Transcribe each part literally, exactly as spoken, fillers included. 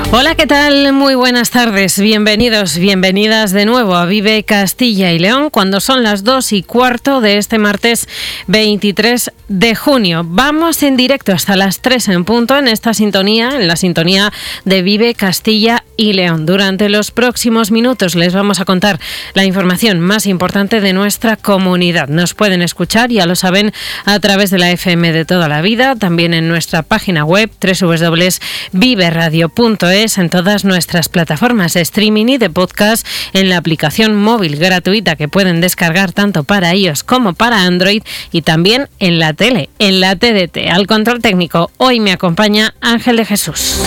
Hola, ¿qué tal? Muy buenas tardes. Bienvenidos, bienvenidas de nuevo a Vive Castilla y León cuando son las dos y cuarto de este martes veintitrés de junio. Vamos en directo hasta las tres en punto en esta sintonía, en la sintonía de Vive Castilla y León. Durante los próximos minutos les vamos a contar la información más importante de nuestra comunidad. Nos pueden escuchar, ya lo saben, a través de la F M de toda la vida, también en nuestra página web doble u doble u doble u punto vive radio punto es, en todas nuestras plataformas de streaming y de podcast, en la aplicación móvil gratuita que pueden descargar tanto para iOS como para Android, y también en la tele, en la T D T. Al control técnico hoy me acompaña Ángel de Jesús.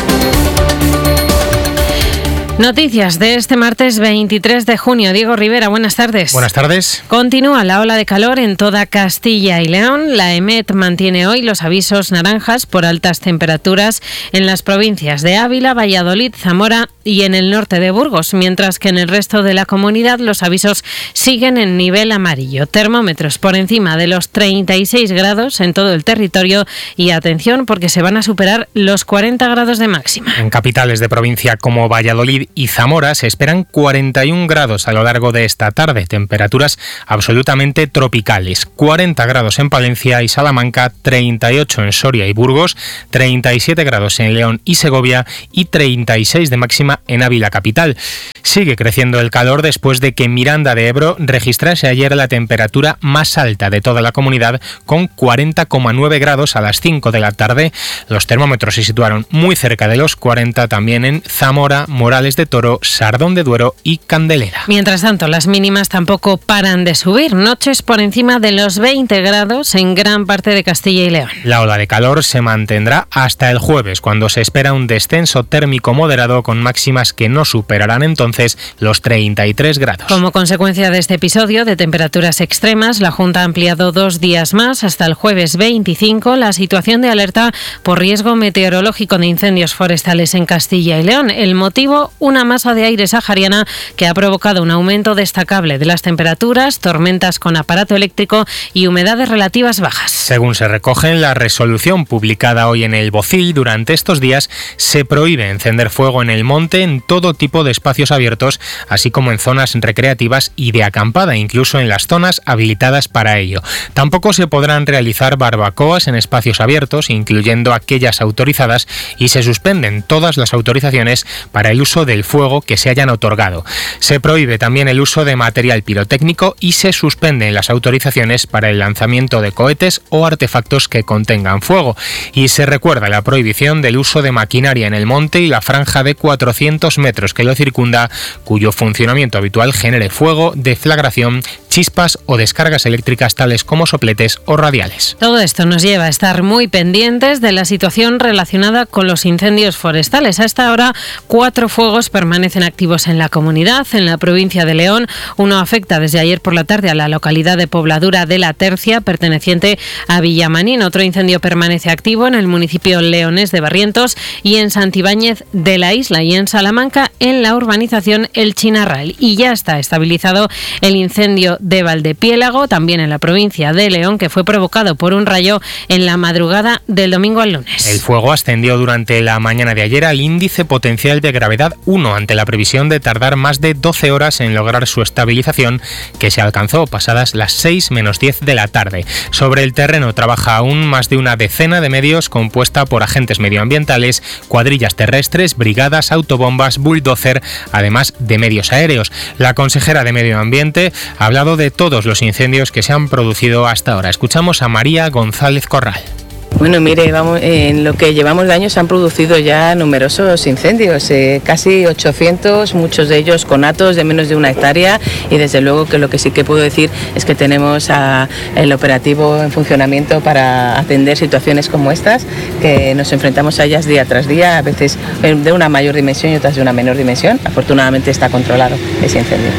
Noticias de este martes veintitrés de junio. Diego Rivera, buenas tardes. Buenas tardes. Continúa la ola de calor en toda Castilla y León. La EMET mantiene hoy los avisos naranjas por altas temperaturas en las provincias de Ávila, Valladolid, Zamora y en el norte de Burgos, mientras que en el resto de la comunidad los avisos siguen en nivel amarillo. Termómetros por encima de los treinta y seis grados en todo el territorio, y atención porque se van a superar los cuarenta grados de máxima. En capitales de provincia como Valladolid y Zamora se esperan cuarenta y un grados a lo largo de esta tarde, temperaturas absolutamente tropicales. cuarenta grados en Palencia y Salamanca, treinta y ocho en Soria y Burgos, treinta y siete grados en León y Segovia y treinta y seis de máxima en Ávila capital. Sigue creciendo el calor después de que Miranda de Ebro registrase ayer la temperatura más alta de toda la comunidad, con cuarenta coma nueve grados a las cinco de la tarde. Los termómetros se situaron muy cerca de los cuarenta también en Zamora, Morales de Toro, Sardón de Duero y Candelera. Mientras tanto, las mínimas tampoco paran de subir. Noches por encima de los veinte grados en gran parte de Castilla y León. La ola de calor se mantendrá hasta el jueves, cuando se espera un descenso térmico moderado con máximas que no superarán entonces los treinta y tres grados. Como consecuencia de este episodio de temperaturas extremas, la Junta ha ampliado dos días más, hasta el jueves veinticinco, la situación de alerta por riesgo meteorológico de incendios forestales en Castilla y León. El motivo, una masa de aire sahariana que ha provocado un aumento destacable de las temperaturas, tormentas con aparato eléctrico y humedades relativas bajas. Según se recoge en la resolución publicada hoy en el Bocil, durante estos días se prohíbe encender fuego en el monte en todo tipo de espacios abiertos, así como en zonas recreativas y de acampada, incluso en las zonas habilitadas para ello. Tampoco se podrán realizar barbacoas en espacios abiertos, incluyendo aquellas autorizadas, y se suspenden todas las autorizaciones para el uso del fuego que se hayan otorgado. Se prohíbe también el uso de material pirotécnico y se suspenden las autorizaciones para el lanzamiento de cohetes o artefactos que contengan fuego. Y se recuerda la prohibición del uso de maquinaria en el monte y la franja de cuatrocientos metros que lo circunda, cuyo funcionamiento habitual genere fuego, deflagración, chispas o descargas eléctricas tales como sopletes o radiales. Todo esto nos lleva a estar muy pendientes de la situación relacionada con los incendios forestales. A esta hora, cuatro fuegos permanecen activos en la comunidad. En la provincia de León, uno afecta desde ayer por la tarde a la localidad de Pobladura de la Tercia, perteneciente a Villamanín. Otro incendio permanece activo en el municipio leonés de Barrientos y en Santibáñez de la Isla, y en Salamanca, en la urbanización El Chinarral. Y ya está estabilizado el incendio de Valdepiélago, también en la provincia de León, que fue provocado por un rayo en la madrugada del domingo al lunes. El fuego ascendió durante la mañana de ayer al índice potencial de gravedad uno, ante la previsión de tardar más de doce horas en lograr su estabilización, que se alcanzó pasadas las seis menos diez de la tarde. Sobre el terreno trabaja aún más de una decena de medios, compuesta por agentes medioambientales, cuadrillas terrestres, brigadas, autobombas, bulldozer, además de medios aéreos. La consejera de Medio Ambiente ha hablado de todos los incendios que se han producido hasta ahora. Escuchamos a María González Corral. Bueno, mire, vamos, en lo que llevamos de año se han producido ya numerosos incendios, eh, casi ochocientos, muchos de ellos conatos de menos de una hectárea, y desde luego que lo que sí que puedo decir es que tenemos a, el operativo en funcionamiento para atender situaciones como estas, que nos enfrentamos a ellas día tras día, a veces de una mayor dimensión y otras de una menor dimensión. Afortunadamente está controlado ese incendio.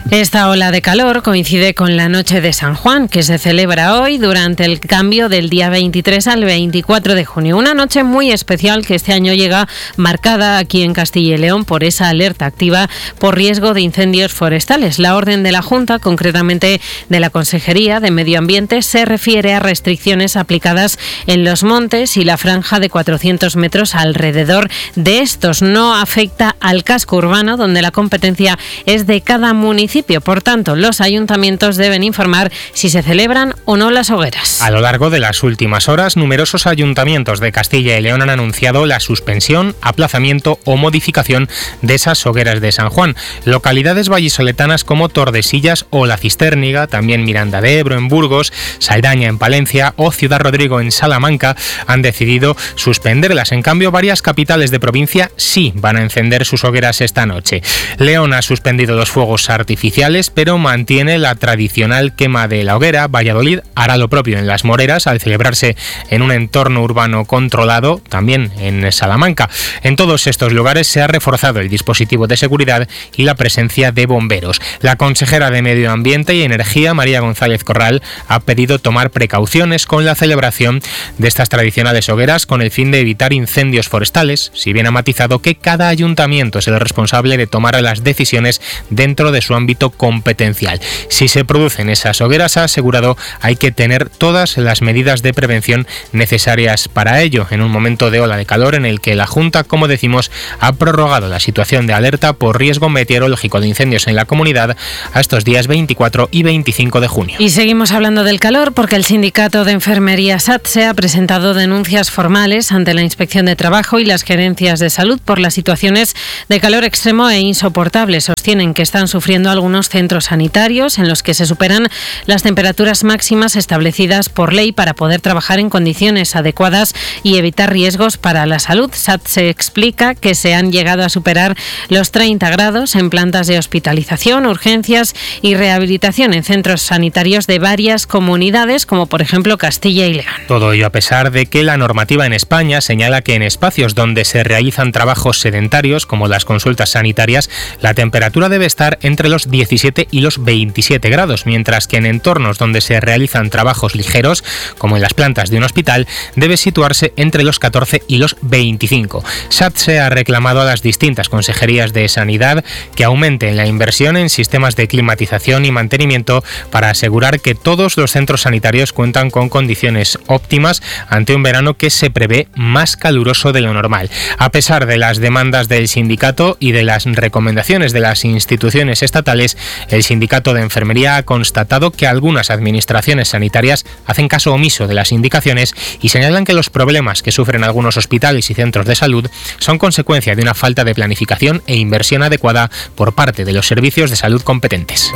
Esta ola de calor coincide con la noche de San Juan, que se celebra hoy durante el cambio del día veintitrés al veinticuatro de junio. Una noche muy especial que este año llega marcada aquí en Castilla y León por esa alerta activa por riesgo de incendios forestales. La orden de la Junta, concretamente de la Consejería de Medio Ambiente, se refiere a restricciones aplicadas en los montes y la franja de cuatrocientos metros alrededor de estos. No afecta al casco urbano, donde la competencia es de cada municipio. Por tanto, los ayuntamientos deben informar si se celebran o no las hogueras. A lo largo de las últimas horas, numerosos ayuntamientos de Castilla y León han anunciado la suspensión, aplazamiento o modificación de esas hogueras de San Juan. Localidades vallisoletanas como Tordesillas o La Cisterniga, también Miranda de Ebro en Burgos, Saldaña en Palencia o Ciudad Rodrigo en Salamanca han decidido suspenderlas. En cambio, varias capitales de provincia sí van a encender sus hogueras esta noche. León ha suspendido los fuegos artificiales, pero mantiene la tradicional quema de la hoguera. Valladolid hará lo propio en Las Moreras al celebrarse en un entorno urbano controlado, también en Salamanca. En todos estos lugares se ha reforzado el dispositivo de seguridad y la presencia de bomberos. La consejera de Medio Ambiente y Energía, María González Corral, ha pedido tomar precauciones con la celebración de estas tradicionales hogueras con el fin de evitar incendios forestales, si bien ha matizado que cada ayuntamiento es el responsable de tomar las decisiones dentro de su ámbito competencial. Si se producen esas hogueras, ha asegurado, hay que tener todas las medidas de prevención necesarias para ello, en un momento de ola de calor en el que la Junta, como decimos, ha prorrogado la situación de alerta por riesgo meteorológico de incendios en la comunidad a estos días veinticuatro y veinticinco de junio. Y seguimos hablando del calor porque el sindicato de enfermería SATSE ha presentado denuncias formales ante la Inspección de Trabajo y las gerencias de salud por las situaciones de calor extremo e insoportable. Sostienen que están sufriendo algunos centros sanitarios en los que se superan las temperaturas máximas establecidas por ley para poder trabajar en condiciones adecuadas y evitar riesgos para la salud. SATSE explica que se han llegado a superar los treinta grados en plantas de hospitalización, urgencias y rehabilitación en centros sanitarios de varias comunidades, como por ejemplo Castilla y León. Todo ello a pesar de que la normativa en España señala que en espacios donde se realizan trabajos sedentarios, como las consultas sanitarias, la temperatura debe estar entre los diecisiete y los veintisiete grados, mientras que en entornos donde se realizan trabajos ligeros, como en las plantas de un hospital, debe situarse entre los catorce y los veinticinco. SATSE ha reclamado a las distintas consejerías de Sanidad que aumenten la inversión en sistemas de climatización y mantenimiento para asegurar que todos los centros sanitarios cuentan con condiciones óptimas ante un verano que se prevé más caluroso de lo normal. A pesar de las demandas del sindicato y de las recomendaciones de las instituciones estatales, el sindicato de enfermería ha constatado que algunas administraciones sanitarias hacen caso omiso de las indicaciones y señalan que los problemas que sufren algunos hospitales y centros de salud son consecuencia de una falta de planificación e inversión adecuada por parte de los servicios de salud competentes.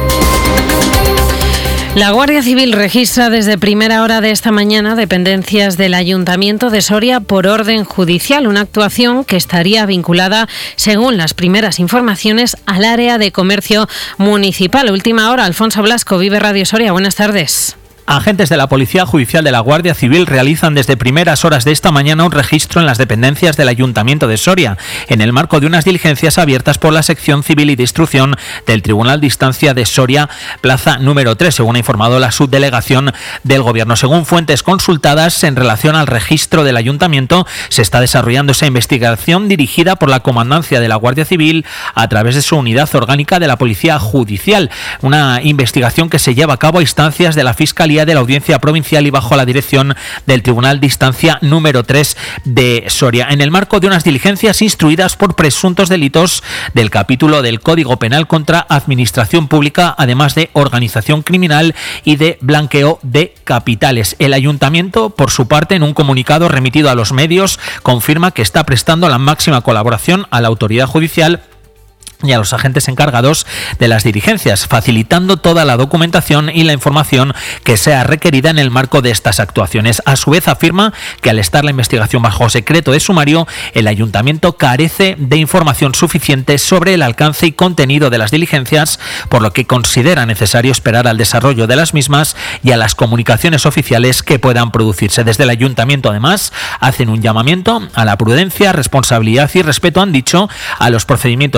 La Guardia Civil registra desde primera hora de esta mañana dependencias del Ayuntamiento de Soria por orden judicial, una actuación que estaría vinculada, según las primeras informaciones, al área de comercio municipal. Última hora, Alfonso Blasco, Vive Radio Soria. Buenas tardes. Agentes de la Policía Judicial de la Guardia Civil realizan desde primeras horas de esta mañana un registro en las dependencias del Ayuntamiento de Soria, en el marco de unas diligencias abiertas por la Sección Civil y de Instrucción del Tribunal de Instancia de Soria, plaza número tres, según ha informado la subdelegación del Gobierno. Según fuentes consultadas en relación al registro del Ayuntamiento, se está desarrollando esa investigación dirigida por la Comandancia de la Guardia Civil a través de su unidad orgánica de la Policía Judicial, una investigación que se lleva a cabo a instancias de la Fiscalía de la Audiencia Provincial y bajo la dirección del Tribunal de Instancia número tres de Soria, en el marco de unas diligencias instruidas por presuntos delitos del capítulo del Código Penal contra Administración Pública, además de organización criminal y de blanqueo de capitales. El Ayuntamiento, por su parte, en un comunicado remitido a los medios, confirma que está prestando la máxima colaboración a la autoridad judicial y a los agentes encargados de las diligencias, facilitando toda la documentación y la información que sea requerida en el marco de estas actuaciones. A su vez, afirma que al estar la investigación bajo secreto de sumario, el Ayuntamiento carece de información suficiente sobre el alcance y contenido de las diligencias, por lo que considera necesario esperar al desarrollo de las mismas y a las comunicaciones oficiales que puedan producirse. Desde el Ayuntamiento, además, hacen un llamamiento a la prudencia, responsabilidad y respeto, han dicho, a los procedimientos judiciales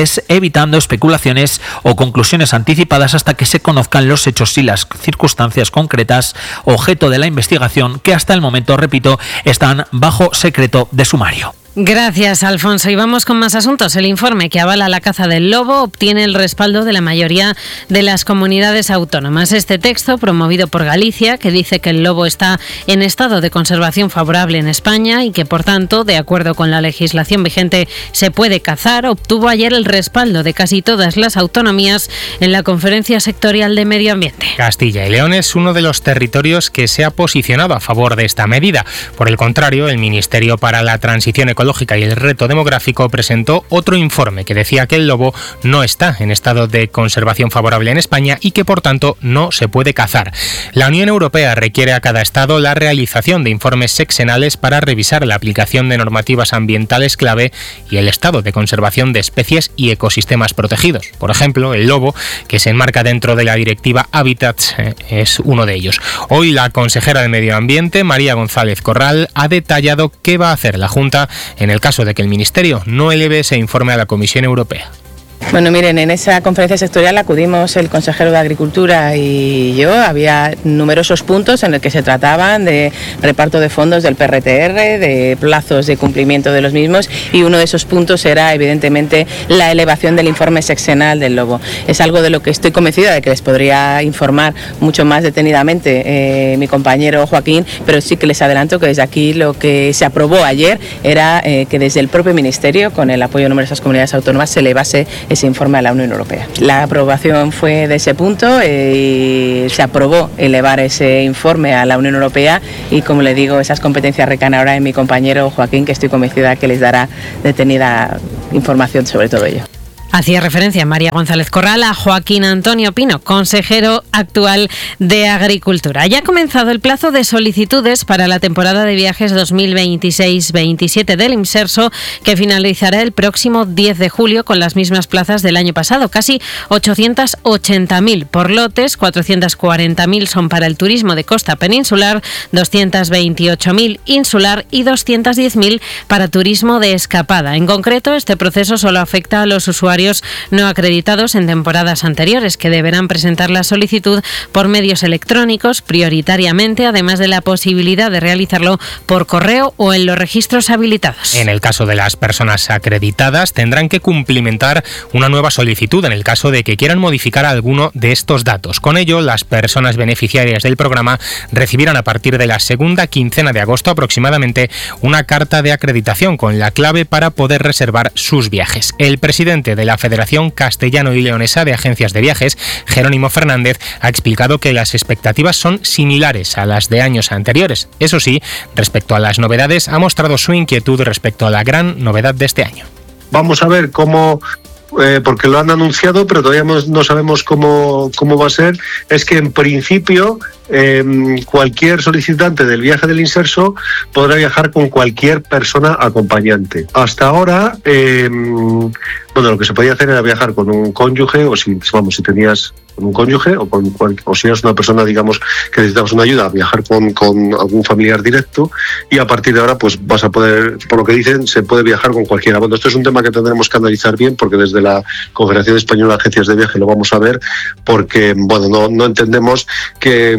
oficiales, evitando especulaciones o conclusiones anticipadas hasta que se conozcan los hechos y las circunstancias concretas objeto de la investigación, que hasta el momento, repito, están bajo secreto de sumario. Gracias, Alfonso. Y vamos con más asuntos. El informe que avala la caza del lobo obtiene el respaldo de la mayoría de las comunidades autónomas. Este texto, promovido por Galicia, que dice que el lobo está en estado de conservación favorable en España y que, por tanto, de acuerdo con la legislación vigente, se puede cazar, obtuvo ayer el respaldo de casi todas las autonomías en la Conferencia Sectorial de Medio Ambiente. Castilla y León es uno de los territorios que se ha posicionado a favor de esta medida. Por el contrario, el Ministerio para la Transición Ecológica y el Reto Demográfico presentó otro informe que decía que el lobo no está en estado de conservación favorable en España y que por tanto no se puede cazar. La Unión Europea requiere a cada estado la realización de informes sexenales para revisar la aplicación de normativas ambientales clave y el estado de conservación de especies y ecosistemas protegidos. Por ejemplo, el lobo, que se enmarca dentro de la directiva Hábitats, eh, es uno de ellos. Hoy la consejera de Medio Ambiente, María González Corral, ha detallado qué va a hacer la Junta en el caso de que el Ministerio no eleve ese informe a la Comisión Europea. Bueno, miren, en esa conferencia sectorial acudimos el consejero de Agricultura y yo. Había numerosos puntos en los que se trataban de reparto de fondos del P R T R, de plazos de cumplimiento de los mismos, y uno de esos puntos era evidentemente la elevación del informe sexenal del lobo. Es algo de lo que estoy convencida de que les podría informar mucho más detenidamente eh, mi compañero Joaquín, pero sí que les adelanto que desde aquí lo que se aprobó ayer era eh, que desde el propio Ministerio, con el apoyo de numerosas comunidades autónomas, se elevase ese informe a la Unión Europea. La aprobación fue de ese punto eh, y se aprobó elevar ese informe a la Unión Europea, y como le digo, esas competencias recaen ahora en mi compañero Joaquín, que estoy convencida que les dará detenida información sobre todo ello. Hacía referencia María González Corral a Joaquín Antonio Pino, consejero actual de Agricultura. Ya ha comenzado el plazo de solicitudes para la temporada de viajes dos mil veintiséis veintisiete del Imserso, que finalizará el próximo diez de julio con las mismas plazas del año pasado. Casi ochocientos ochenta mil por lotes, cuatrocientos cuarenta mil son para el turismo de costa peninsular, doscientos veintiocho mil insular y doscientos diez mil para turismo de escapada. En concreto, este proceso solo afecta a los usuarios no acreditados en temporadas anteriores, que deberán presentar la solicitud por medios electrónicos prioritariamente, además de la posibilidad de realizarlo por correo o en los registros habilitados. En el caso de las personas acreditadas, tendrán que cumplimentar una nueva solicitud en el caso de que quieran modificar alguno de estos datos. Con ello, las personas beneficiarias del programa recibirán a partir de la segunda quincena de agosto aproximadamente una carta de acreditación con la clave para poder reservar sus viajes. El presidente de la Federación Castellano y Leonesa de Agencias de Viajes, Jerónimo Fernández, ha explicado que las expectativas son similares a las de años anteriores. Eso sí, respecto a las novedades, ha mostrado su inquietud respecto a la gran novedad de este año. Vamos a ver cómo... Eh, porque lo han anunciado, pero todavía no sabemos cómo, cómo va a ser. Es que en principio eh, cualquier solicitante del viaje del Imserso podrá viajar con cualquier persona acompañante. Hasta ahora, eh, bueno, lo que se podía hacer era viajar con un cónyuge, o si, vamos, si tenías con un cónyuge, o, con, o si eres una persona, digamos, que necesitabas una ayuda, viajar con, con algún familiar directo, y a partir de ahora, pues vas a poder, por lo que dicen, se puede viajar con cualquiera. Bueno, esto es un tema que tendremos que analizar bien, porque desde la Confederación Española de Agencias de Viaje lo vamos a ver, porque, bueno, no, no entendemos que...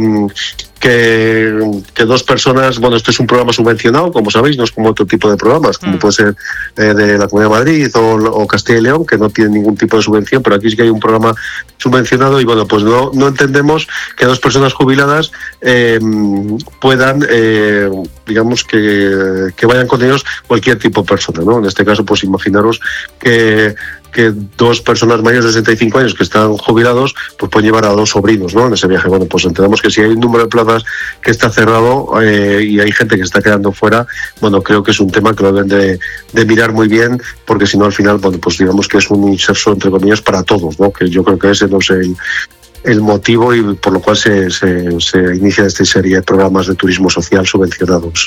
Que, que dos personas, bueno, esto es un programa subvencionado, como sabéis, no es como otro tipo de programas, como mm. puede ser eh, de la Comunidad de Madrid o, o Castilla y León, que no tienen ningún tipo de subvención, pero aquí sí que hay un programa subvencionado, y bueno, pues no, no entendemos que dos personas jubiladas eh, puedan, eh, digamos, que, que vayan con ellos cualquier tipo de persona, ¿no? En este caso, pues imaginaros que que dos personas mayores de sesenta y cinco años que están jubilados, pues pueden llevar a dos sobrinos, ¿no?, en ese viaje. Bueno, pues entendemos que si hay un número de plazas que está cerrado eh, y hay gente que se está quedando fuera, bueno, creo que es un tema que lo deben de, de mirar muy bien, porque si no, al final, bueno, pues digamos que es un Imserso, entre comillas, para todos, ¿no?, que yo creo que ese no es el, el motivo y por lo cual se, se, se inicia esta serie de programas de turismo social subvencionados.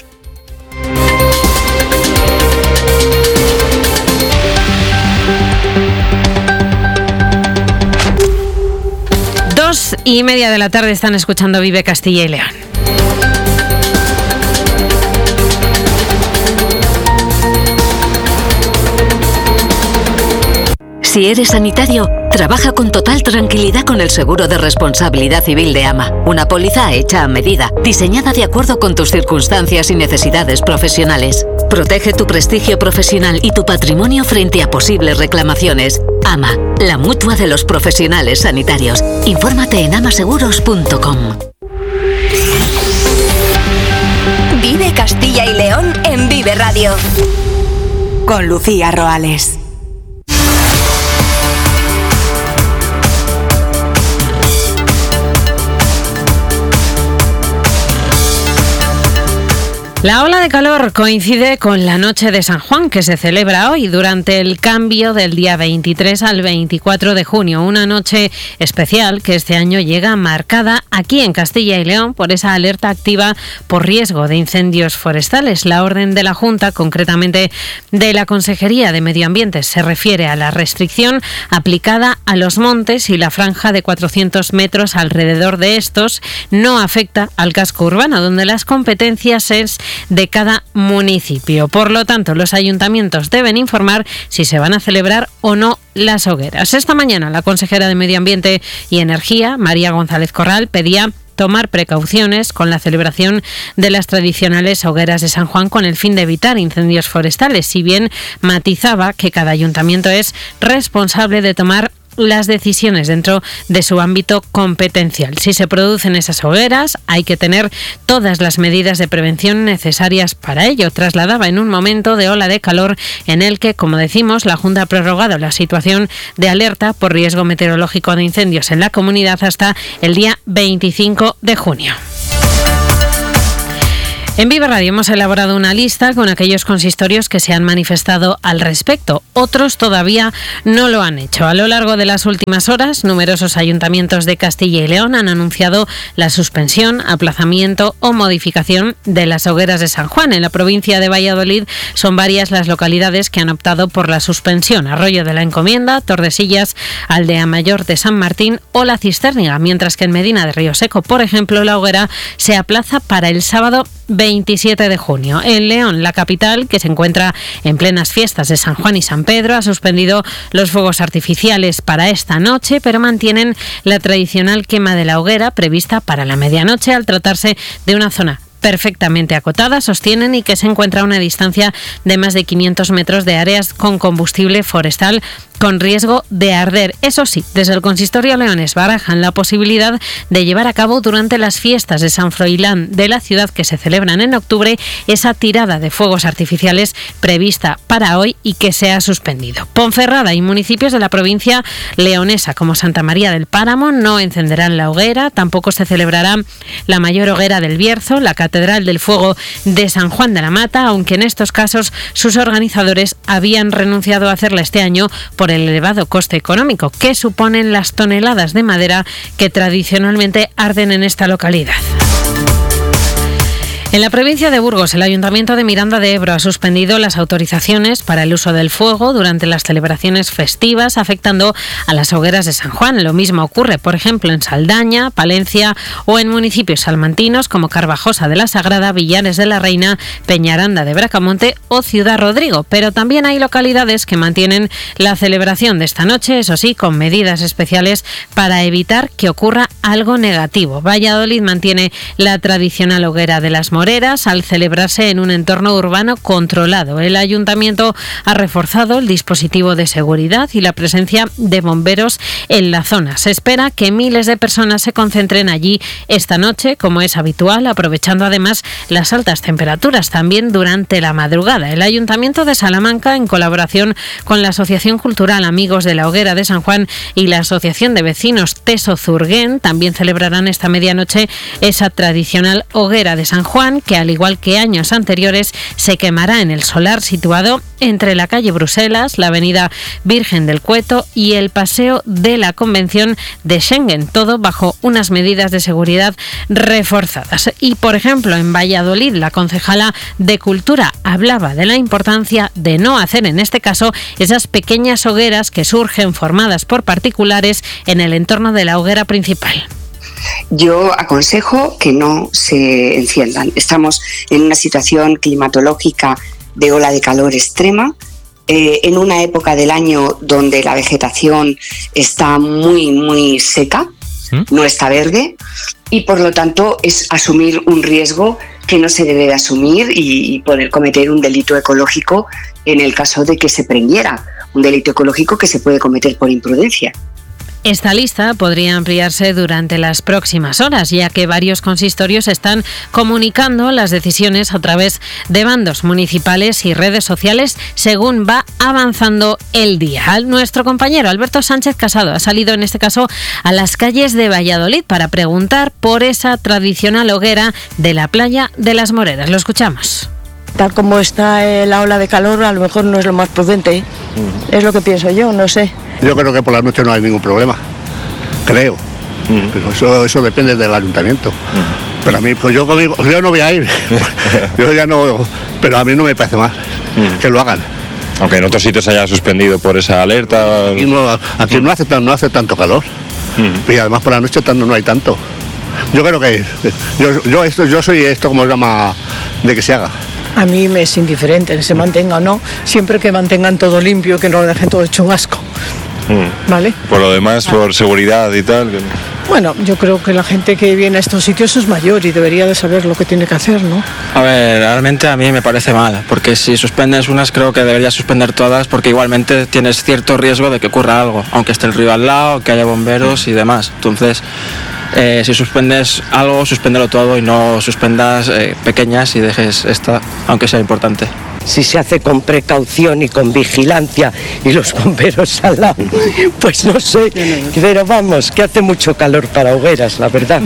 Y media de la tarde, están escuchando Vive Castilla y León. Si eres sanitario, trabaja con total tranquilidad con el seguro de responsabilidad civil de AMA. Una póliza hecha a medida, diseñada de acuerdo con tus circunstancias y necesidades profesionales. Protege tu prestigio profesional y tu patrimonio frente a posibles reclamaciones. AMA, la mutua de los profesionales sanitarios. Infórmate en amaseguros punto com. Vive Castilla y León en Vive Radio. Con Lucía Roales. La ola de calor coincide con la noche de San Juan, que se celebra hoy durante el cambio del día veintitrés al veinticuatro de junio. Una noche especial que este año llega marcada aquí en Castilla y León por esa alerta activa por riesgo de incendios forestales. La orden de la Junta, concretamente de la Consejería de Medio Ambiente, se refiere a la restricción aplicada a los montes y la franja de cuatrocientos metros alrededor de estos. No afecta al casco urbano, donde las competencias es de cada municipio. Por lo tanto, los ayuntamientos deben informar si se van a celebrar o no las hogueras. Esta mañana la consejera de Medio Ambiente y Energía, María González Corral, pedía tomar precauciones con la celebración de las tradicionales hogueras de San Juan con el fin de evitar incendios forestales, si bien matizaba que cada ayuntamiento es responsable de tomar las decisiones dentro de su ámbito competencial. Si se producen esas hogueras, hay que tener todas las medidas de prevención necesarias para ello. Trasladaba en un momento de ola de calor en el que, como decimos, la Junta ha prorrogado la situación de alerta por riesgo meteorológico de incendios en la comunidad hasta el día veinticinco de junio. En Vive Radio hemos elaborado una lista con aquellos consistorios que se han manifestado al respecto. Otros todavía no lo han hecho. A lo largo de las últimas horas, numerosos ayuntamientos de Castilla y León han anunciado la suspensión, aplazamiento o modificación de las hogueras de San Juan. En la provincia de Valladolid son varias las localidades que han optado por la suspensión. Arroyo de la Encomienda, Tordesillas, Aldea Mayor de San Martín o La Cisterniga, mientras que en Medina de Río Seco, por ejemplo, la hoguera se aplaza para el sábado veintisiete de junio. En León, la capital, que se encuentra en plenas fiestas de San Juan y San Pedro, ha suspendido los fuegos artificiales para esta noche, pero mantienen la tradicional quema de la hoguera prevista para la medianoche, al tratarse de una zona perfectamente acotada, sostienen, y que se encuentra a una distancia de más de quinientos metros de áreas con combustible forestal con riesgo de arder. Eso sí, desde el consistorio leonés barajan la posibilidad de llevar a cabo durante las fiestas de San Froilán de la ciudad, que se celebran en octubre, esa tirada de fuegos artificiales prevista para hoy y que se ha suspendido. Ponferrada y municipios de la provincia leonesa como Santa María del Páramo no encenderán la hoguera, tampoco se celebrará la mayor hoguera del Bierzo, la Catedral del Fuego de San Juan de la Mata, aunque en estos casos sus organizadores habían renunciado a hacerla este año por el elevado coste económico que suponen las toneladas de madera que tradicionalmente arden en esta localidad. En la provincia de Burgos, el Ayuntamiento de Miranda de Ebro ha suspendido las autorizaciones para el uso del fuego durante las celebraciones festivas, afectando a las hogueras de San Juan. Lo mismo ocurre, por ejemplo, en Saldaña, Palencia o en municipios salmantinos como Carvajosa de la Sagrada, Villares de la Reina, Peñaranda de Bracamonte o Ciudad Rodrigo. Pero también hay localidades que mantienen la celebración de esta noche, eso sí, con medidas especiales para evitar que ocurra algo negativo. Valladolid mantiene la tradicional hoguera de las Moreras al celebrarse en un entorno urbano controlado. El ayuntamiento ha reforzado el dispositivo de seguridad y la presencia de bomberos en la zona. Se espera que miles de personas se concentren allí esta noche, como es habitual, aprovechando además las altas temperaturas también durante la madrugada. El Ayuntamiento de Salamanca, en colaboración con la Asociación Cultural Amigos de la Hoguera de San Juan y la Asociación de Vecinos Teso Zurguén, también celebrarán esta medianoche esa tradicional hoguera de San Juan, que al igual que años anteriores se quemará en el solar situado entre la calle Bruselas, la avenida Virgen del Cueto y el Paseo de la Convención de Schengen, todo bajo unas medidas de seguridad reforzadas. Y por ejemplo, en Valladolid, la concejala de Cultura hablaba de la importancia de no hacer en este caso esas pequeñas hogueras que surgen formadas por particulares en el entorno de la hoguera principal. Yo aconsejo que no se enciendan. Estamos en una situación climatológica de ola de calor extrema eh, en una época del año donde la vegetación está muy, muy seca, ¿Mm? no está verde, y por lo tanto es asumir un riesgo que no se debe de asumir y, y poder cometer un delito ecológico en el caso de que se preñera, un delito ecológico que se puede cometer por imprudencia. Esta lista podría ampliarse durante las próximas horas, ya que varios consistorios están comunicando las decisiones a través de bandos municipales y redes sociales según va avanzando el día. Nuestro compañero Alberto Sánchez Casado ha salido en este caso a las calles de Valladolid para preguntar por esa tradicional hoguera de la playa de las Moreras. Lo escuchamos. Tal como está la ola de calor, a lo mejor no es lo más prudente, ¿eh? Uh-huh. Es lo que pienso yo, no sé. Yo creo que por la noche no hay ningún problema, creo. Uh-huh. Pero eso, eso depende del ayuntamiento. Uh-huh. Pero a mí, pues yo, yo no voy a ir, yo ya no, pero a mí no me parece mal uh-huh. que lo hagan. Aunque en otros sitios haya suspendido por esa alerta. Y no, aquí no hace, no hace tanto calor, uh-huh. y además por la noche no hay tanto. Yo creo que, yo, yo, esto, yo soy esto como se llama, de que se haga. A mí me es indiferente, se mantenga o no, siempre que mantengan todo limpio, que no lo dejen todo hecho un asco. Mm. ¿Vale? Por lo demás, por seguridad y tal. Que... Bueno, yo creo que la gente que viene a estos sitios es mayor y debería de saber lo que tiene que hacer, ¿no? A ver, realmente a mí me parece mal, porque si suspendes unas creo que deberías suspender todas, porque igualmente tienes cierto riesgo de que ocurra algo, aunque esté el río al lado, que haya bomberos y demás. Entonces... Eh, si suspendes algo, suspéndelo todo y no suspendas eh, pequeñas y dejes esta, aunque sea importante. Si se hace con precaución y con vigilancia y los bomberos al lado, pues no sé, pero vamos, que hace mucho calor para hogueras, la verdad.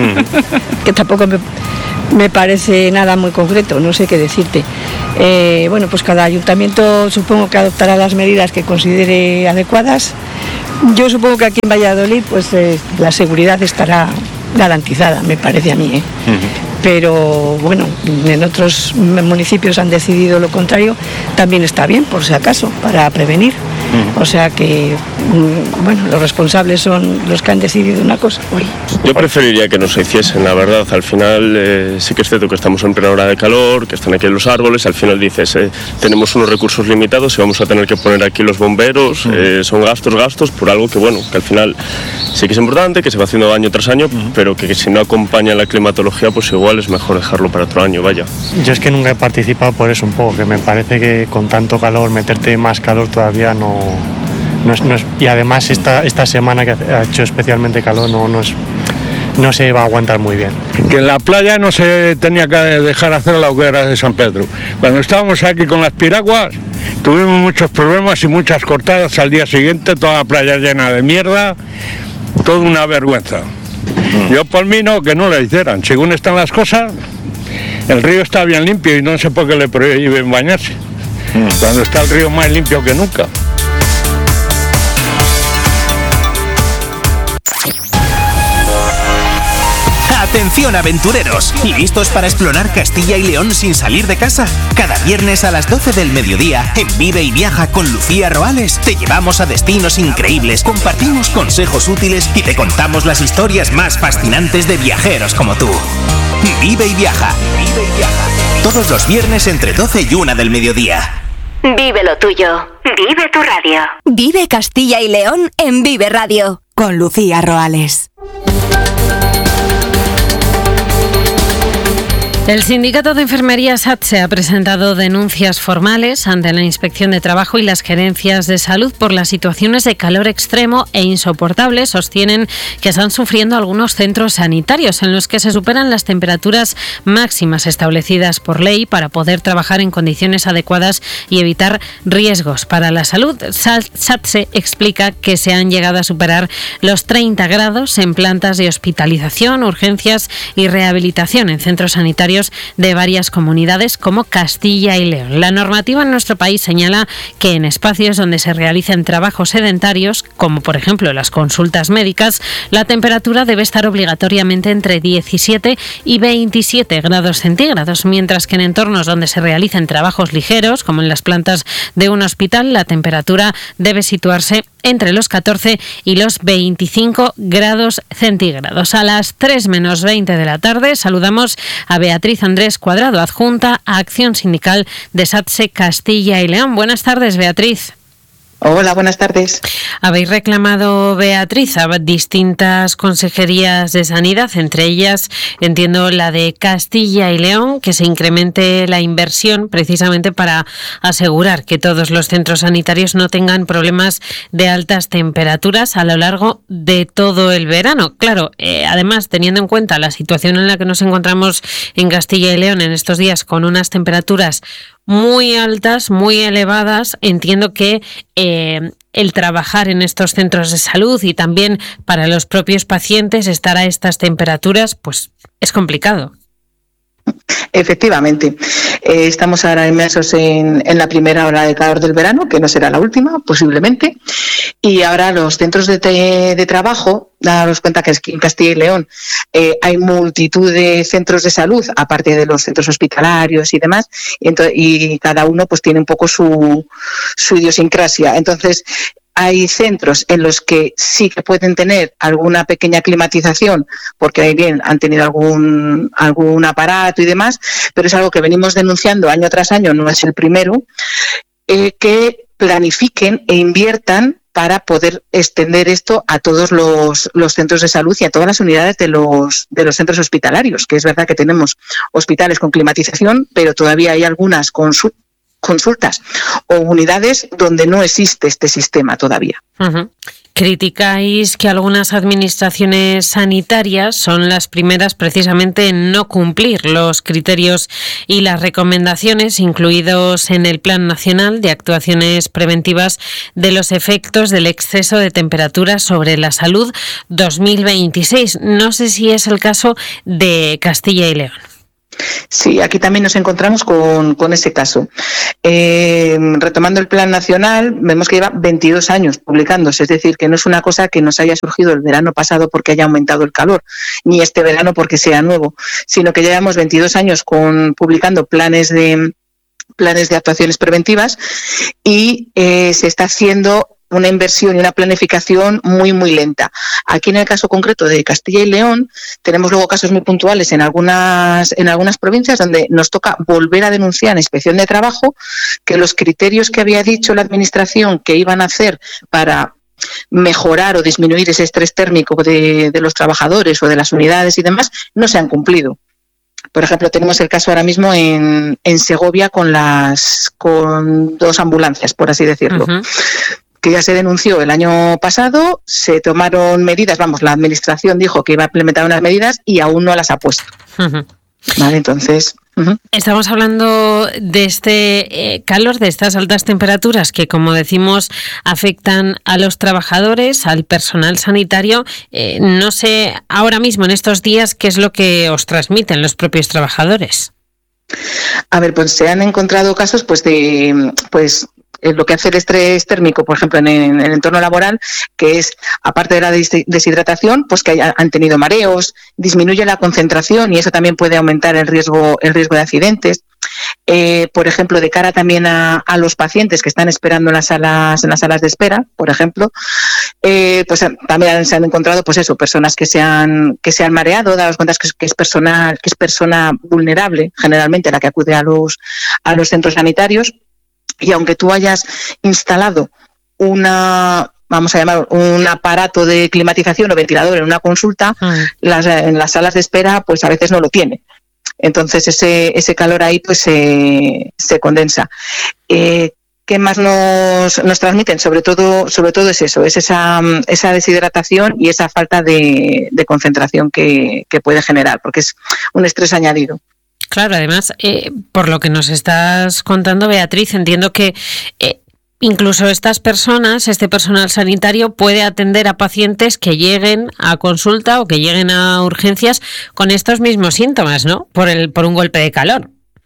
Que tampoco me, me parece nada muy concreto, no sé qué decirte. Eh, bueno, pues cada ayuntamiento supongo que adoptará las medidas que considere adecuadas. Yo supongo que aquí en Valladolid pues eh, la seguridad estará garantizada, me parece a mí, ¿eh? Uh-huh. Pero bueno, en otros municipios han decidido lo contrario, también está bien, por si acaso, para prevenir. Uh-huh. O sea que, bueno, los responsables son los que han decidido una cosa. Uy. Yo preferiría que no se hiciesen, la verdad. Al final eh, sí que es cierto que estamos en plena hora de calor, que están aquí los árboles, al final dices, eh, tenemos unos recursos limitados y vamos a tener que poner aquí los bomberos, uh-huh. eh, son gastos, gastos, por algo que bueno, que al final sí que es importante, que se va haciendo año tras año, uh-huh. pero que, que si no acompaña la climatología, pues igual es mejor dejarlo para otro año, vaya. Yo es que nunca he participado por eso un poco, que me parece que con tanto calor, meterte más calor todavía no... No es, no es, y además esta, esta semana que ha hecho especialmente calor no, no, es, no se va a aguantar muy bien. Que en la playa no se tenía que dejar hacer la hoguera de San Pedro. Cuando estábamos aquí con las piraguas tuvimos muchos problemas y muchas cortadas al día siguiente, toda la playa llena de mierda, toda una vergüenza. Mm. Yo por mí no, que no la hicieran. Según están las cosas, el río está bien limpio y no sé por qué le prohíben bañarse. Mm. Cuando está el río más limpio que nunca. Atención aventureros, ¿listos para explorar Castilla y León sin salir de casa? Cada viernes a las doce del mediodía, en Vive y Viaja con Lucía Roales, te llevamos a destinos increíbles, compartimos consejos útiles y te contamos las historias más fascinantes de viajeros como tú. Vive y Viaja, Vive y Viaja, todos los viernes entre doce y una del mediodía. Vive lo tuyo, vive tu radio. Vive Castilla y León en Vive Radio, con Lucía Roales. El Sindicato de Enfermería SATSE ha presentado denuncias formales ante la Inspección de Trabajo y las Gerencias de Salud por las situaciones de calor extremo e insoportable. Sostienen que están sufriendo algunos centros sanitarios en los que se superan las temperaturas máximas establecidas por ley para poder trabajar en condiciones adecuadas y evitar riesgos para la salud. SATSE explica que se han llegado a superar los treinta grados en plantas de hospitalización, urgencias y rehabilitación en centros sanitarios de varias comunidades como Castilla y León. La normativa en nuestro país señala que en espacios donde se realicen trabajos sedentarios como por ejemplo las consultas médicas, la temperatura debe estar obligatoriamente entre diecisiete y veintisiete grados centígrados, mientras que en entornos donde se realicen trabajos ligeros, como en las plantas de un hospital, la temperatura debe situarse entre los catorce y los veinticinco grados centígrados. A las tres menos veinte de la tarde saludamos a Beatriz Andrés Cuadrado, adjunta a Acción Sindical de SATSE Castilla y León. Buenas tardes, Beatriz. Hola, buenas tardes. Habéis reclamado, Beatriz, a distintas consejerías de sanidad, entre ellas entiendo la de Castilla y León, que se incremente la inversión precisamente para asegurar que todos los centros sanitarios no tengan problemas de altas temperaturas a lo largo de todo el verano. Claro, eh, además, teniendo en cuenta la situación en la que nos encontramos en Castilla y León en estos días, con unas temperaturas muy altas, muy elevadas, entiendo que eh, el trabajar en estos centros de salud y también para los propios pacientes estar a estas temperaturas, pues es complicado. Efectivamente, eh, estamos ahora inmersos en, en la primera hora de calor del verano, que no será la última, posiblemente, y ahora los centros de, te, de trabajo, daros cuenta que en Castilla y León eh, hay multitud de centros de salud, aparte de los centros hospitalarios y demás, y, entonces, y cada uno pues tiene un poco su, su idiosincrasia. Entonces, hay centros en los que sí que pueden tener alguna pequeña climatización porque ahí bien han tenido algún algún aparato y demás, pero es algo que venimos denunciando año tras año, no es el primero, eh, que planifiquen e inviertan para poder extender esto a todos los, los centros de salud y a todas las unidades de los, de los centros hospitalarios, que es verdad que tenemos hospitales con climatización, pero todavía hay algunas con su consultas o unidades donde no existe este sistema todavía. Uh-huh. Criticáis que algunas administraciones sanitarias son las primeras precisamente en no cumplir los criterios y las recomendaciones incluidos en el Plan Nacional de Actuaciones Preventivas de los Efectos del Exceso de Temperatura sobre la Salud dos mil veintiséis. No sé si es el caso de Castilla y León. Sí, aquí también nos encontramos con, con ese caso. Eh, retomando el Plan Nacional, vemos que lleva veintidós años publicándose, es decir, que no es una cosa que nos haya surgido el verano pasado porque haya aumentado el calor, ni este verano porque sea nuevo, sino que llevamos veintidós años con, publicando planes de, planes de actuaciones preventivas y eh, se está haciendo una inversión y una planificación muy, muy lenta. Aquí en el caso concreto de Castilla y León, tenemos luego casos muy puntuales en algunas, en algunas provincias donde nos toca volver a denunciar en Inspección de Trabajo que los criterios que había dicho la Administración que iban a hacer para mejorar o disminuir ese estrés térmico de, de los trabajadores o de las unidades y demás, no se han cumplido. Por ejemplo, tenemos el caso ahora mismo en, en Segovia con, las, con dos ambulancias, por así decirlo. Uh-huh. Que ya se denunció el año pasado, se tomaron medidas, vamos, la Administración dijo que iba a implementar unas medidas y aún no las ha puesto. Uh-huh. Vale, entonces... Uh-huh. Estamos hablando de este eh, calor, de estas altas temperaturas que, como decimos, afectan a los trabajadores, al personal sanitario. Eh, no sé ahora mismo, en estos días, qué es lo que os transmiten los propios trabajadores. A ver, pues se han encontrado casos pues de... pues lo que hace el estrés térmico, por ejemplo, en el, en el entorno laboral, que es, aparte de la deshidratación, pues que haya, han tenido mareos, disminuye la concentración y eso también puede aumentar el riesgo, el riesgo de accidentes. Eh, por ejemplo, de cara también a, a los pacientes que están esperando en las salas, en las salas de espera, por ejemplo, eh, pues también se han encontrado, pues eso, personas que se han, que se han mareado, dados cuenta que es, que es persona, que es persona vulnerable, generalmente la que acude a los, a los centros sanitarios. Y aunque tú hayas instalado una, vamos a llamar, un aparato de climatización o ventilador en una consulta, mm. las, en las salas de espera, pues a veces no lo tiene. Entonces ese, ese calor ahí pues se, se condensa. Eh, ¿Qué más nos, nos transmiten? Sobre todo, sobre todo es eso, es esa, esa deshidratación y esa falta de, de concentración que, que puede generar, porque es un estrés añadido. Claro, además, eh, por lo que nos estás contando, Beatriz, entiendo que eh, incluso estas personas, este personal sanitario, puede atender a pacientes que lleguen a consulta o que lleguen a urgencias con estos mismos síntomas, ¿no? Por el, por un golpe de calor.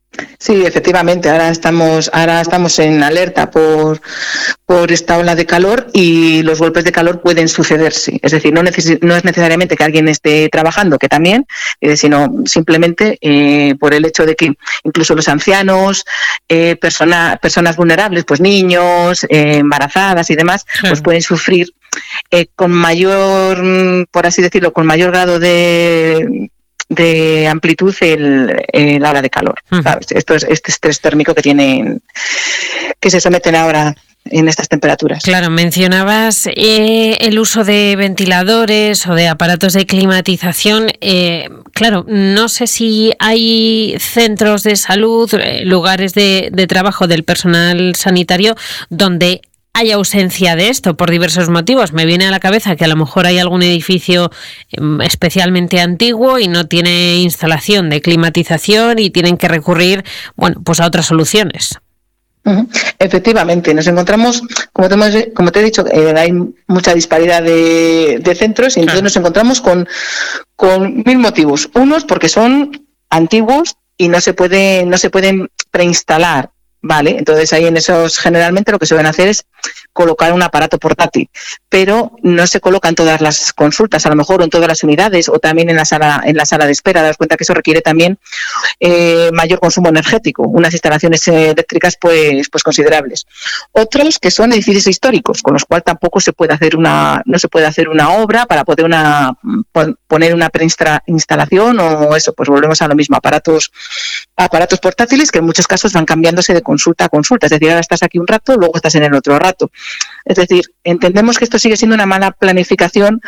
Sí, efectivamente, ahora estamos, ahora estamos en alerta por, por esta ola de calor y los golpes de calor pueden sucederse. Es decir, no, neces- no es necesariamente que alguien esté trabajando, que también, eh, sino simplemente eh, por el hecho de que incluso los ancianos, eh, persona, personas vulnerables, pues niños, eh, embarazadas y demás, sí. pues pueden sufrir eh, con mayor, por así decirlo, con mayor grado de... de amplitud el, el ola de calor, ¿sabes? Esto es este estrés térmico que tienen, que se someten ahora en estas temperaturas. Claro, mencionabas eh, el uso de ventiladores o de aparatos de climatización. Eh, claro, no sé si hay centros de salud, eh, lugares de, de trabajo del personal sanitario donde hay ausencia de esto por diversos motivos. Me viene a la cabeza que a lo mejor hay algún edificio especialmente antiguo y no tiene instalación de climatización y tienen que recurrir, bueno, pues a otras soluciones. Uh-huh. Efectivamente, nos encontramos, como te, hemos, como te he dicho, eh, hay mucha disparidad de, de centros y entonces claro. nos encontramos con, con mil motivos. Unos porque son antiguos y no se puede, no se pueden preinstalar. Vale, entonces ahí en esos generalmente lo que suelen hacer es colocar un aparato portátil, pero no se colocan todas las consultas, a lo mejor en todas las unidades o también en la sala en la sala de espera. Daos cuenta que eso requiere también eh, mayor consumo energético, unas instalaciones eléctricas pues pues considerables. Otros que son edificios históricos, con los cuales tampoco se puede hacer una no se puede hacer una obra para poder una poner una preinstalación o eso, pues volvemos a lo mismo, aparatos aparatos portátiles que en muchos casos van cambiándose de consulta a consulta, es decir, ahora estás aquí un rato, luego estás en el otro rato. Es decir, entendemos que esto sigue siendo una mala planificación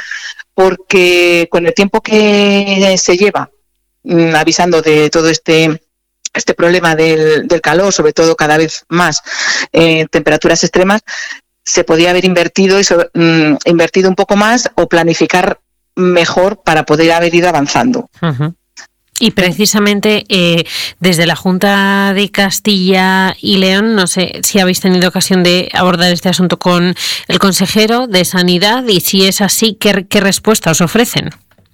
porque con el tiempo que se lleva mmm, avisando de todo este este problema del, del calor, sobre todo cada vez más eh, temperaturas extremas, se podía haber invertido, y sobre, mmm, invertido un poco más o planificar mejor para poder haber ido avanzando. Uh-huh. Y precisamente eh, desde la Junta de Castilla y León, no sé si habéis tenido ocasión de abordar este asunto con el consejero de Sanidad y si es así, ¿qué, qué respuesta os ofrecen?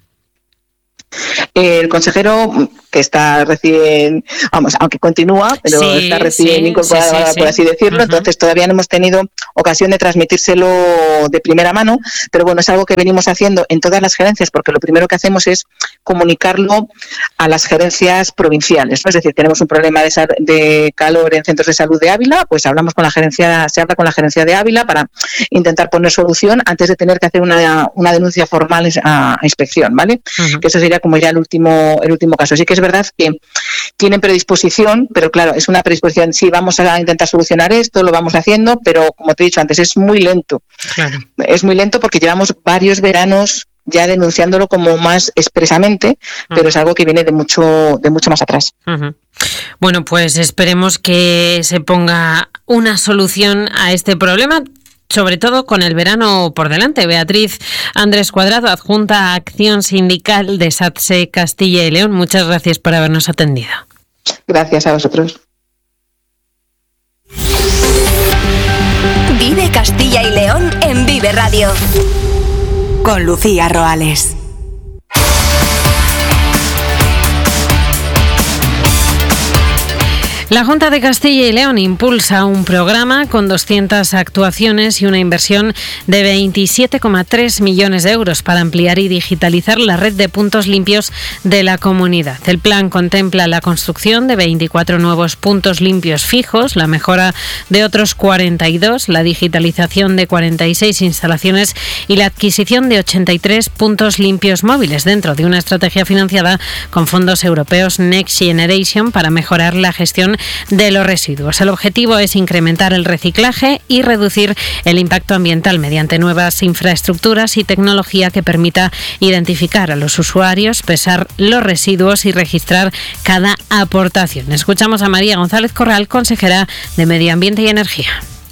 El consejero, que está recién, vamos, aunque continúa, pero sí, está recién sí, incorporado, sí, sí, sí. por así decirlo, uh-huh. entonces todavía no hemos tenido ocasión de transmitírselo de primera mano, pero bueno, es algo que venimos haciendo en todas las gerencias, porque lo primero que hacemos es comunicarlo a las gerencias provinciales, ¿no? Es decir, tenemos un problema de, sal- de calor en centros de salud de Ávila, pues hablamos con la gerencia, se habla con la gerencia de Ávila para intentar poner solución antes de tener que hacer una, una denuncia formal a, a inspección, ¿vale? Uh-huh. Que eso sería como ya el último el último caso. Sí que es verdad que tienen predisposición, pero claro, es una predisposición, sí, vamos a intentar solucionar esto, lo vamos haciendo, pero como te he dicho antes, es muy lento. Claro. Es muy lento porque llevamos varios veranos ya denunciándolo como más expresamente, uh-huh. pero es algo que viene de mucho de mucho más atrás. Uh-huh. Bueno, pues esperemos que se ponga una solución a este problema, sobre todo con el verano por delante. Beatriz Andrés Cuadrado, adjunta a Acción Sindical de SATSE Castilla y León, muchas gracias por habernos atendido. Gracias a vosotros. Vive Castilla y León en Vive Radio con Lucía Roales. La Junta de Castilla y León impulsa un programa con doscientas actuaciones y una inversión de veintisiete coma tres millones de euros para ampliar y digitalizar la red de puntos limpios de la comunidad. El plan contempla la construcción de veinticuatro nuevos puntos limpios fijos, la mejora de otros cuarenta y dos, la digitalización de cuarenta y seis instalaciones y la adquisición de ochenta y tres puntos limpios móviles dentro de una estrategia financiada con fondos europeos Next Generation para mejorar la gestión de los residuos. El objetivo es incrementar el reciclaje y reducir el impacto ambiental mediante nuevas infraestructuras y tecnología que permita identificar a los usuarios, pesar los residuos y registrar cada aportación. Escuchamos a María González Corral, consejera de Medio Ambiente y Energía.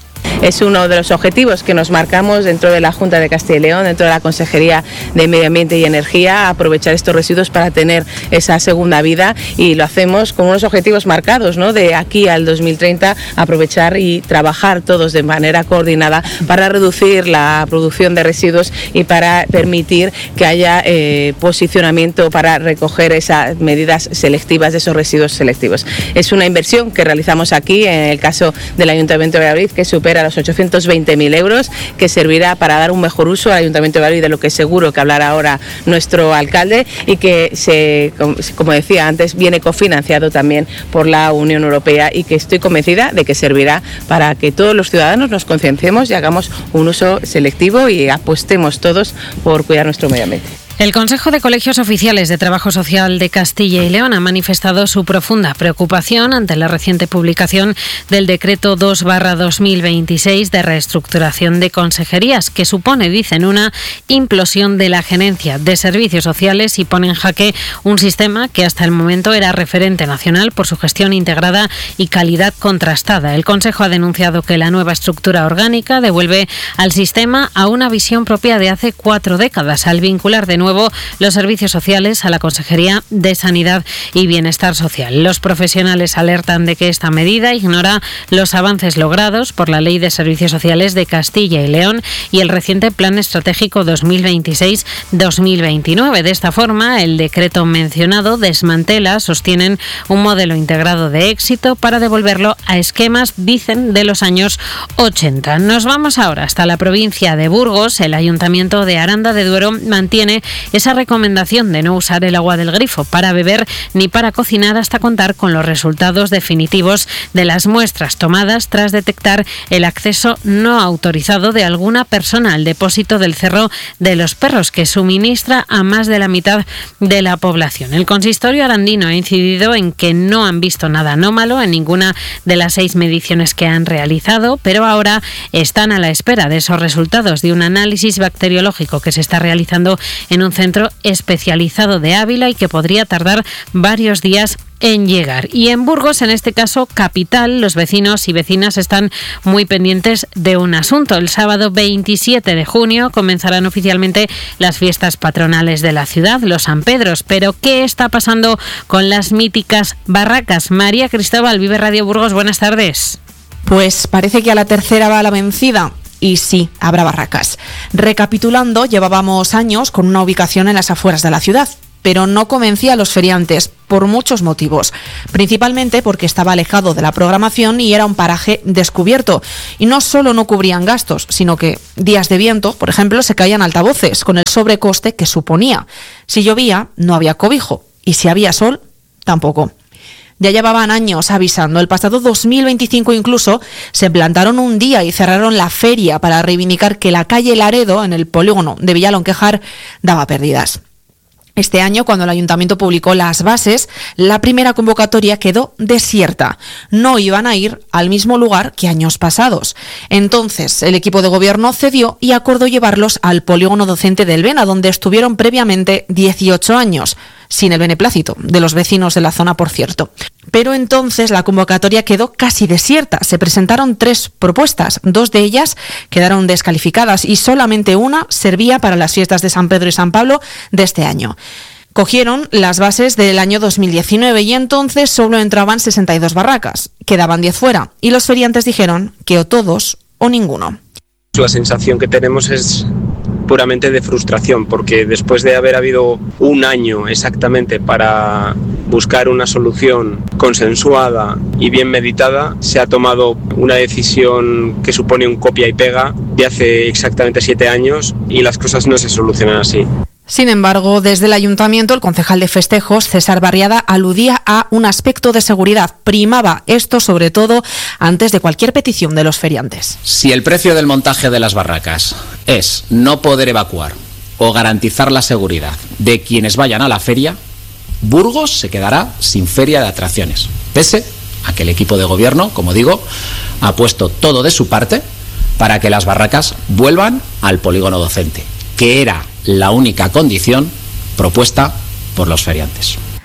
Es uno de los objetivos que nos marcamos dentro de la Junta de Castilla y León, dentro de la Consejería de Medio Ambiente y Energía, aprovechar estos residuos para tener esa segunda vida, y lo hacemos con unos objetivos marcados, ¿no? De aquí al dos mil treinta aprovechar y trabajar todos de manera coordinada para reducir la producción de residuos y para permitir que haya eh, posicionamiento para recoger esas medidas selectivas de esos residuos selectivos. Es una inversión que realizamos aquí, en el caso del Ayuntamiento de Valladolid, que supera los ochocientos veinte mil euros, que servirá para dar un mejor uso al Ayuntamiento de Valladolid, de lo que seguro que hablará ahora nuestro alcalde, y que, se, como decía antes, viene cofinanciado también por la Unión Europea, y que estoy convencida de que servirá para que todos los ciudadanos nos concienciemos y hagamos un uso selectivo y apostemos todos por cuidar nuestro medio ambiente. El Consejo de Colegios Oficiales de Trabajo Social de Castilla y León ha manifestado su profunda preocupación ante la reciente publicación del Decreto dos barra dos mil veintiséis de reestructuración de consejerías, que supone, dicen, una implosión de la Gerencia de Servicios Sociales y pone en jaque un sistema que hasta el momento era referente nacional por su gestión integrada y calidad contrastada. El Consejo ha denunciado que la nueva estructura orgánica devuelve al sistema a una visión propia de hace cuatro décadas, al vincular de nuevo los servicios sociales a la Consejería de Sanidad y Bienestar Social. Los profesionales alertan de que esta medida ignora los avances logrados por la Ley de Servicios Sociales de Castilla y León y el reciente Plan Estratégico dos mil veintiséis dos mil veintinueve. De esta forma, el decreto mencionado desmantela, sostienen, un modelo integrado de éxito para devolverlo a esquemas, dicen, de los años ochenta. Nos vamos ahora hasta la provincia de Burgos. El Ayuntamiento de Aranda de Duero mantiene esa recomendación de no usar el agua del grifo para beber ni para cocinar hasta contar con los resultados definitivos de las muestras tomadas tras detectar el acceso no autorizado de alguna persona al depósito del Cerro de los Perros, que suministra a más de la mitad de la población. El consistorio arandino ha incidido en que no han visto nada anómalo en ninguna de las seis mediciones que han realizado, pero ahora están a la espera de esos resultados de un análisis bacteriológico que se está realizando en un centro especializado de Ávila y que podría tardar varios días en llegar. Y en Burgos, en este caso capital, los vecinos y vecinas están muy pendientes de un asunto. El sábado veintisiete de junio comenzarán oficialmente las fiestas patronales de la ciudad, los San Pedros. Pero ¿qué está pasando con las míticas barracas? María Cristóbal, Vive Radio Burgos, buenas tardes. Pues parece que a la tercera va la vencida. Y sí, habrá barracas. Recapitulando, llevábamos años con una ubicación en las afueras de la ciudad, pero no convencía a los feriantes por muchos motivos, principalmente porque estaba alejado de la programación y era un paraje descubierto. Y no solo no cubrían gastos, sino que días de viento, por ejemplo, se caían altavoces con el sobrecoste que suponía. Si llovía, no había cobijo, y si había sol, tampoco. Ya llevaban años avisando. El pasado dos mil veinticinco incluso se plantaron un día y cerraron la feria para reivindicar que la calle Laredo, en el polígono de Villalonquejar, daba pérdidas. Este año, cuando el Ayuntamiento publicó las bases, la primera convocatoria quedó desierta. No iban a ir al mismo lugar que años pasados. Entonces, el equipo de gobierno cedió y acordó llevarlos al polígono docente del Bena, donde estuvieron previamente dieciocho años, sin el beneplácito de los vecinos de la zona, por cierto. Pero entonces la convocatoria quedó casi desierta. Se presentaron tres propuestas, dos de ellas quedaron descalificadas y solamente una servía para las fiestas de San Pedro y San Pablo de este año. Cogieron las bases del año dos mil diecinueve y entonces solo entraban sesenta y dos barracas, quedaban diez fuera y los feriantes dijeron que o todos o ninguno. La sensación que tenemos es puramente de frustración, porque después de haber habido un año exactamente para buscar una solución consensuada y bien meditada, se ha tomado una decisión que supone un copia y pega de hace exactamente siete años y las cosas no se solucionan así. Sin embargo, desde el Ayuntamiento, el concejal de festejos, César Barriada, aludía a un aspecto de seguridad. Primaba esto, sobre todo, antes de cualquier petición de los feriantes. Si el precio del montaje de las barracas es no poder evacuar o garantizar la seguridad de quienes vayan a la feria, Burgos se quedará sin feria de atracciones, pese a que el equipo de gobierno, como digo, ha puesto todo de su parte para que las barracas vuelvan al polígono docente, que era la única condición propuesta por los feriantes.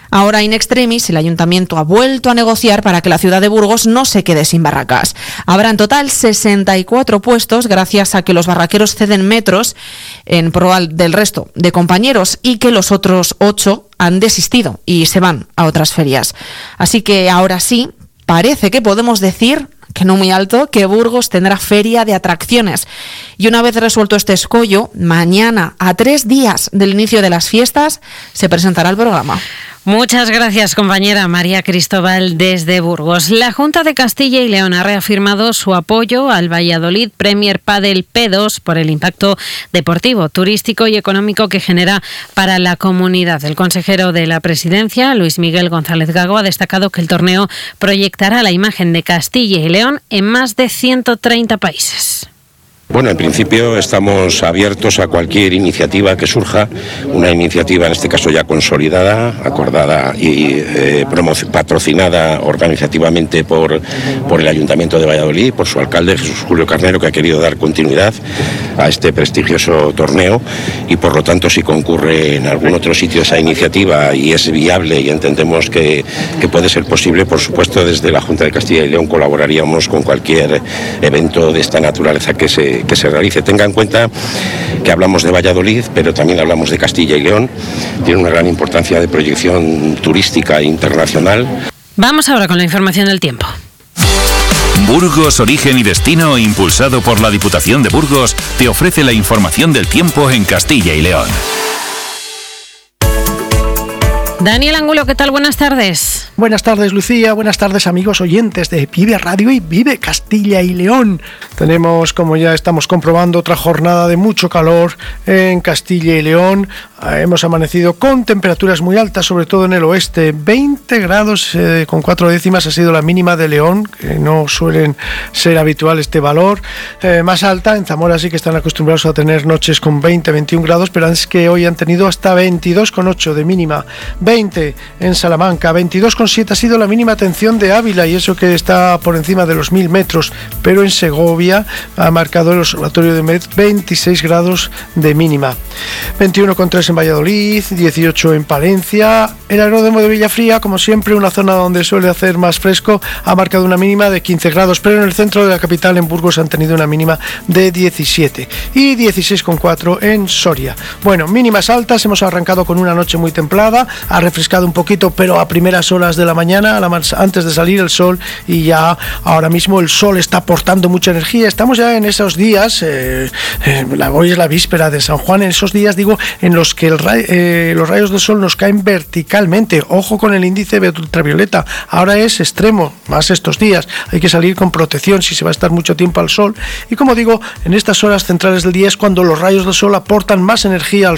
Ahora, in extremis, el ayuntamiento ha vuelto a negociar para que la ciudad de Burgos no se quede sin barracas. Habrá en total sesenta y cuatro puestos gracias a que los barraqueros ceden metros en pro del resto de compañeros y que los otros ocho han desistido y se van a otras ferias. Así que ahora sí, parece que podemos decir, que no muy alto, que Burgos tendrá feria de atracciones. Y una vez resuelto este escollo, mañana, a tres días del inicio de las fiestas, se presentará el programa. Muchas gracias, compañera María Cristóbal desde Burgos. La Junta de Castilla y León ha reafirmado su apoyo al Valladolid Premier Padel P dos por el impacto deportivo, turístico y económico que genera para la comunidad. El consejero de la Presidencia, Luis Miguel González Gago, ha destacado que el torneo proyectará la imagen de Castilla y León en más de ciento treinta países. Bueno, en principio estamos abiertos a cualquier iniciativa que surja, una iniciativa en este caso ya consolidada, acordada y eh, patrocinada organizativamente por, por el Ayuntamiento de Valladolid, por su alcalde Jesús Julio Carnero, que ha querido dar continuidad a este prestigioso torneo y por lo tanto si concurre en algún otro sitio esa iniciativa y es viable y entendemos que, que puede ser posible, por supuesto desde la Junta de Castilla y León colaboraríamos con cualquier evento de esta naturaleza que se que se realice. Tenga en cuenta que hablamos de Valladolid, pero también hablamos de Castilla y León. Tiene una gran importancia de proyección turística internacional. Vamos ahora con la información del tiempo. Burgos, origen y destino, impulsado por la Diputación de Burgos, te ofrece la información del tiempo en Castilla y León. Daniel Angulo, ¿qué tal? Buenas tardes. Buenas tardes, Lucía. Buenas tardes, amigos oyentes de Vive Radio y Vive Castilla y León. Tenemos, como ya estamos comprobando, otra jornada de mucho calor en Castilla y León. Hemos amanecido con temperaturas muy altas, sobre todo en el oeste. veinte grados eh, con cuatro décimas ha sido la mínima de León, que no suelen ser habitual este valor. Eh, más alta, en Zamora sí que están acostumbrados a tener noches con veinte, veintiún grados, pero es que hoy han tenido hasta veintidós coma ocho de mínima. veinte en Salamanca, veintidós coma siete ha sido la mínima. Atención de Ávila, y eso que está por encima de los mil metros, pero en Segovia ha marcado el observatorio de Met veintiséis grados de mínima. veintiuno coma tres en Valladolid, dieciocho en Palencia. El aeródromo de Villafría, como siempre, una zona donde suele hacer más fresco, ha marcado una mínima de quince grados, pero en el centro de la capital, en Burgos, han tenido una mínima de diecisiete y dieciséis coma cuatro en Soria. Bueno, mínimas altas, hemos arrancado con una noche muy templada, ha refrescado un poquito, pero a primeras horas de la mañana, a la, antes de salir el sol, y ya ahora mismo el sol está aportando mucha energía. Estamos ya en esos días, eh, eh, hoy es la víspera de San Juan, en esos días, digo, en los que el ray, eh, los rayos del sol nos caen verticalmente. Ojo con el índice de ultravioleta, ahora es extremo, más estos días, hay que salir con protección si se va a estar mucho tiempo al sol. Y como digo, en estas horas centrales del día es cuando los rayos del sol aportan más energía al